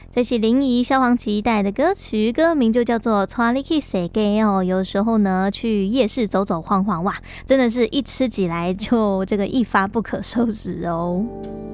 这是林怡萧煌奇带的歌曲，歌名就叫做《带你去世界》哦。有时候呢，去夜市走走晃晃，哇，真的是一吃起来就这个一发不可收拾哦。